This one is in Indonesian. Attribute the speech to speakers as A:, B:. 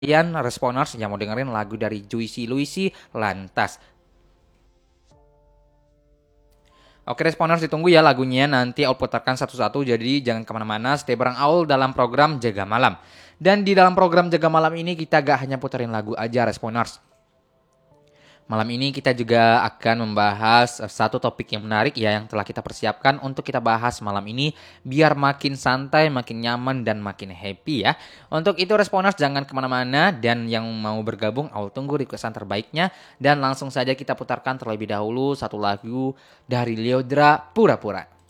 A: kalian responers yang mau dengerin lagu dari Juicy Luisi Lantas. Oke responers, ditunggu ya lagunya, nanti Aul putarkan satu-satu, jadi jangan kemana-mana, stay bareng Aul dalam program Jaga Malam. Dan di dalam program Jaga Malam ini kita gak hanya puterin lagu aja responers. Malam ini kita juga akan membahas satu topik yang menarik ya, yang telah kita persiapkan untuk kita bahas malam ini biar makin santai, makin nyaman, dan makin happy ya. Untuk itu responers jangan kemana-mana, dan yang mau bergabung Aul tunggu requestan terbaiknya. Dan langsung saja kita putarkan terlebih dahulu satu lagu dari Lyodra, Pura-Pura.